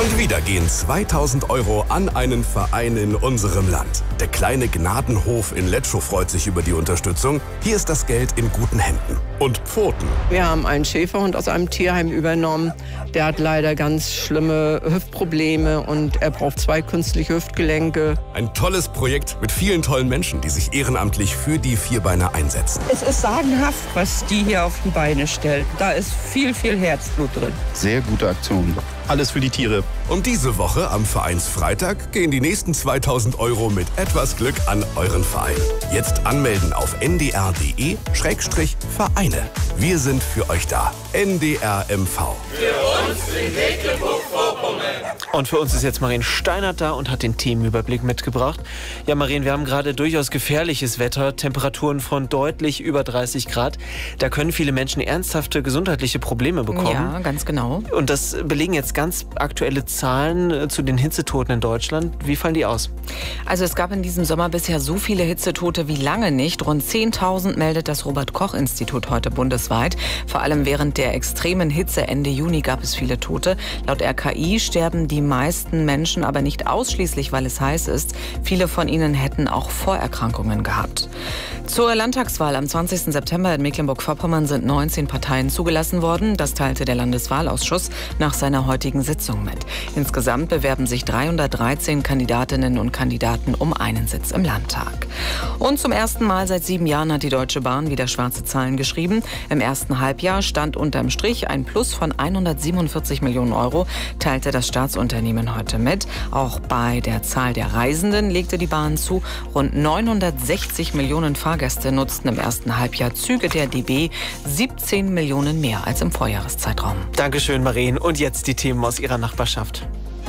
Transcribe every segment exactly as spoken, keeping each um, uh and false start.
Und wieder gehen zweitausend Euro an einen Verein in unserem Land. Der kleine Gnadenhof in Letschow freut sich über die Unterstützung. Hier ist das Geld in guten Händen. Und Pfoten. Wir haben einen Schäferhund aus einem Tierheim übernommen. Der hat leider ganz schlimme Hüftprobleme und er braucht zwei künstliche Hüftgelenke. Ein tolles Projekt mit vielen tollen Menschen, die sich ehrenamtlich für die Vierbeiner einsetzen. Es ist sagenhaft, was die hier auf die Beine stellt. Da ist viel, viel Herzblut drin. Sehr gute Aktion. Alles für die Tiere. Und diese Woche am Vereinsfreitag gehen die nächsten zweitausend Euro mit etwas Glück an euren Verein. Jetzt anmelden auf n d r punkt d e Schrägstrich Vereine. Wir sind für euch da. N D R M V. Für uns in Mecklenburg-Vorpommern. Und für uns ist jetzt Marien Steinert da und hat den Themenüberblick mitgebracht. Ja, Marien, wir haben gerade durchaus gefährliches Wetter, Temperaturen von deutlich über dreißig Grad. Da können viele Menschen ernsthafte gesundheitliche Probleme bekommen. Ja, ganz genau. Und das belegen jetzt ganz aktuelle Zahlen zu den Hitzetoten in Deutschland. Wie fallen die aus? Also es gab in diesem Sommer bisher so viele Hitzetote wie lange nicht. Rund zehntausend meldet das Robert-Koch-Institut heute bundesweit. Vor allem während der extremen Hitze Ende Juni gab es viele Tote. Laut R K I sterben die meisten Menschen aber nicht ausschließlich, weil es heiß ist. Viele von ihnen hätten auch Vorerkrankungen gehabt. Zur Landtagswahl am zwanzigsten September in Mecklenburg-Vorpommern sind neunzehn Parteien zugelassen worden. Das teilte der Landeswahlausschuss nach seiner heutigen Sitzung mit. Insgesamt bewerben sich dreihundertdreizehn Kandidatinnen und Kandidaten um einen Sitz im Landtag. Und zum ersten Mal seit sieben Jahren hat die Deutsche Bahn wieder schwarze Zahlen geschrieben. Im ersten Halbjahr stand unterm Strich ein Plus von hundertsiebenundvierzig Millionen Euro, teilte das Staatsunternehmen heute mit. Auch bei der Zahl der Reisenden legte die Bahn zu. Rund neunhundertsechzig Millionen Fahrgäste nutzten im ersten Halbjahr Züge der D B, siebzehn Millionen mehr als im Vorjahreszeitraum. Dankeschön, Marien. Und jetzt die Themen aus Ihrer Nachbarschaft.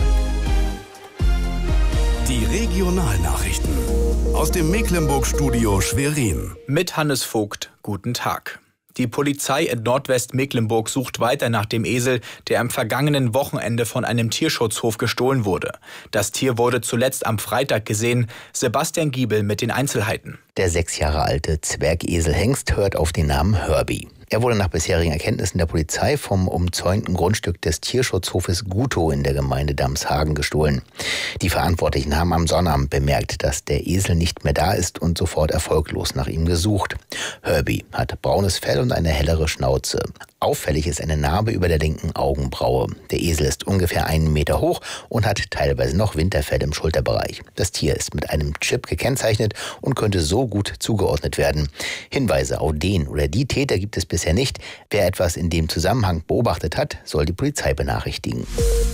Die Regionalnachrichten aus dem Mecklenburg-Studio Schwerin. Mit Hannes Vogt, guten Tag. Die Polizei in Nordwest-Mecklenburg sucht weiter nach dem Esel, der am vergangenen Wochenende von einem Tierschutzhof gestohlen wurde. Das Tier wurde zuletzt am Freitag gesehen. Sebastian Giebel mit den Einzelheiten. Der sechs Jahre alte Zwergeselhengst hört auf den Namen Herbie. Er wurde nach bisherigen Erkenntnissen der Polizei vom umzäunten Grundstück des Tierschutzhofes Gutow in der Gemeinde Damshagen gestohlen. Die Verantwortlichen haben am Sonnabend bemerkt, dass der Esel nicht mehr da ist und sofort erfolglos nach ihm gesucht. Herbie hat braunes Fell und eine hellere Schnauze. Auffällig ist eine Narbe über der linken Augenbraue. Der Esel ist ungefähr einen Meter hoch und hat teilweise noch Winterfell im Schulterbereich. Das Tier ist mit einem Chip gekennzeichnet und könnte so gut zugeordnet werden. Hinweise auf den oder die Täter gibt es bisher nicht. Wer etwas in dem Zusammenhang beobachtet hat, soll die Polizei benachrichtigen.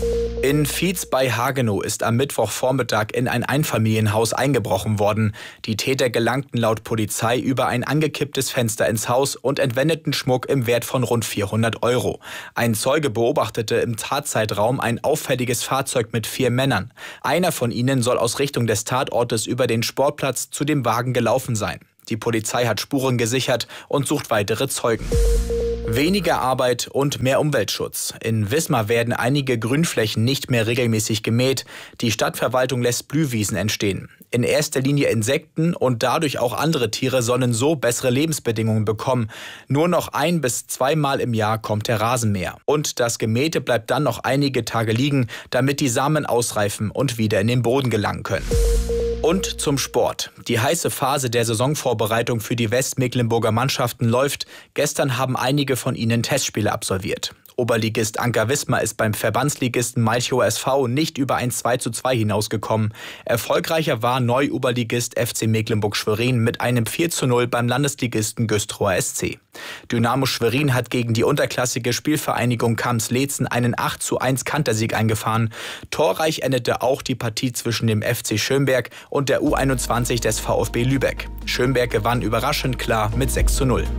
In Vietz bei Hagenow ist am Mittwochvormittag in ein Einfamilienhaus eingebrochen worden. Die Täter gelangten laut Polizei über ein angekipptes Fenster ins Haus und entwendeten Schmuck im Wert von rund vierhundert Euro. Ein Zeuge beobachtete im Tatzeitraum ein auffälliges Fahrzeug mit vier Männern. Einer von ihnen soll aus Richtung des Tatortes über den Sportplatz zu dem Wagen gelaufen sein. Die Polizei hat Spuren gesichert und sucht weitere Zeugen. Weniger Arbeit und mehr Umweltschutz. In Wismar werden einige Grünflächen nicht mehr regelmäßig gemäht. Die Stadtverwaltung lässt Blühwiesen entstehen. In erster Linie Insekten und dadurch auch andere Tiere sollen so bessere Lebensbedingungen bekommen. Nur noch ein- bis zweimal im Jahr kommt der Rasenmäher. Und das Gemähte bleibt dann noch einige Tage liegen, damit die Samen ausreifen und wieder in den Boden gelangen können. Und zum Sport. Die heiße Phase der Saisonvorbereitung für die Westmecklenburger Mannschaften läuft. Gestern haben einige von ihnen Testspiele absolviert. Oberligist Anker Wismar ist beim Verbandsligisten Malchow S V nicht über ein zwei zu zwei hinausgekommen. Erfolgreicher war Neu-Oberligist F C Mecklenburg-Schwerin mit einem vier zu null beim Landesligisten Güstrower S C. Dynamo Schwerin hat gegen die unterklassige Spielvereinigung Kamps-Lezen einen acht zu eins Kantersieg eingefahren. Torreich endete auch die Partie zwischen dem F C Schönberg und der U einundzwanzig des VfB Lübeck. Schönberg gewann überraschend klar mit sechs zu null.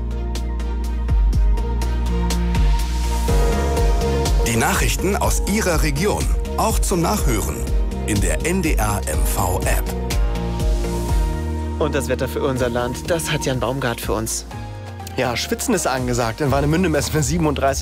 Die Nachrichten aus Ihrer Region, auch zum Nachhören in der N D R M V-App. Und das Wetter für unser Land, das hat Jan Baumgart für uns. Ja, Schwitzen ist angesagt. In Warnemünde messen wir siebenunddreißig Grad.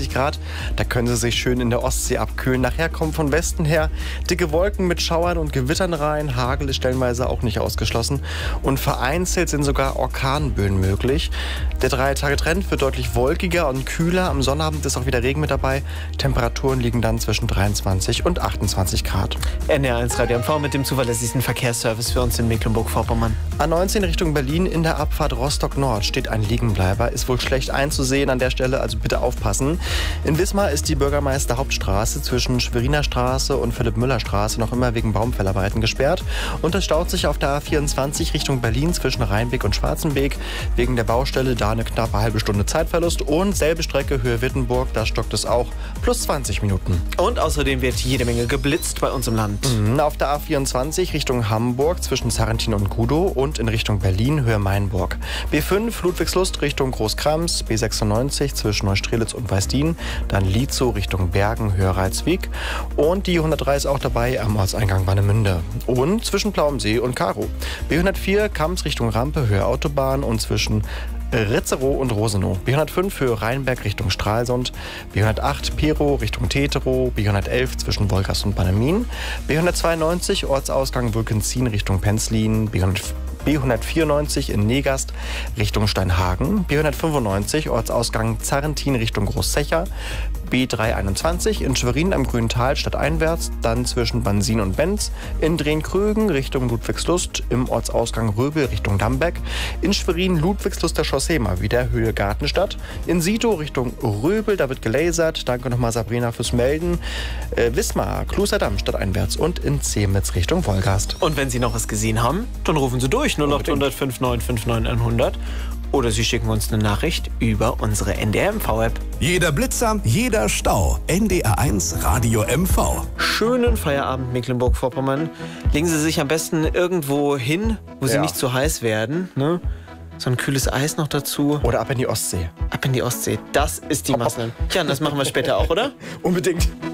Da können Sie sich schön in der Ostsee abkühlen. Nachher kommen von Westen her dicke Wolken mit Schauern und Gewittern rein. Hagel ist stellenweise auch nicht ausgeschlossen. Und vereinzelt sind sogar Orkanböen möglich. Der Drei-Tage-Trend wird deutlich wolkiger und kühler. Am Sonnabend ist auch wieder Regen mit dabei. Temperaturen liegen dann zwischen dreiundzwanzig und achtundzwanzig Grad. N D R eins Radio M V mit dem zuverlässigsten Verkehrsservice für uns in Mecklenburg-Vorpommern. A neunzehn Richtung Berlin in der Abfahrt Rostock Nord steht ein Liegenbleiber. Ist wohl schlecht einzusehen an der Stelle, also bitte aufpassen. In Wismar ist die Bürgermeister Hauptstraße zwischen Schweriner Straße und Philipp-Müller-Straße noch immer wegen Baumfellarbeiten gesperrt. Und es staut sich auf der A vierundzwanzig Richtung Berlin zwischen Rheinbeck und Schwarzenbeek. Wegen der Baustelle da eine knappe halbe Stunde Zeitverlust. Und selbe Strecke Höhe Wittenburg, da stockt es auch, plus zwanzig Minuten. Und außerdem wird jede Menge geblitzt bei uns im Land. Mhm, auf der A vierundzwanzig Richtung Hamburg zwischen Sarrentin und Gudow und in Richtung Berlin Höhe Mainburg. B fünf Ludwigslust Richtung Großkrams, B sechsundneunzig zwischen Neustrelitz und Weißdien, dann Lietzow Richtung Bergen Höhe Reitswijk und die hundertdrei ist auch dabei am Ortseingang Warnemünde und zwischen Plauensee und Karow. B hundertvier Kamms Richtung Rampe Höhe Autobahn und zwischen Ritzerow und Rosenow. B hundertfünf für Rheinberg Richtung Stralsund. B hundertacht Perow Richtung Teterow. B hundertelf zwischen Wolgast und Bannemin. B hundertzweiundneunzig Ortsausgang Wülkenzin Richtung Penzlin. B hundertvierundneunzig in Negast Richtung Steinhagen. B hundertfünfundneunzig Ortsausgang Zarrentin Richtung Großzecher. B dreihunderteinundzwanzig in Schwerin am Grüntal stadteinwärts, dann zwischen Bansin und Benz, in Drehn-Krögen Richtung Ludwigslust, im Ortsausgang Röbel Richtung Dambeck, in Schwerin Ludwigsluster Chaussee mal wieder Höhe Gartenstadt, in Sito Richtung Röbel, da wird gelasert, danke nochmal Sabrina fürs Melden, äh, Wismar, Klosterdamm stadteinwärts und in Zemitz Richtung Wolgast. Und wenn Sie noch was gesehen haben, dann rufen Sie durch null acht hundert fünf neun fünf neun hundert. Oder Sie schicken uns eine Nachricht über unsere N D R M V-App. Jeder Blitzer, jeder Stau. N D R eins Radio M V. Schönen Feierabend, Mecklenburg-Vorpommern. Legen Sie sich am besten irgendwo hin, wo Sie ja. nicht zu heiß werden. Ne? So ein kühles Eis noch dazu. Oder ab in die Ostsee. Ab in die Ostsee. Das ist die Maßnahme. Ja, das machen wir später auch, oder? Unbedingt.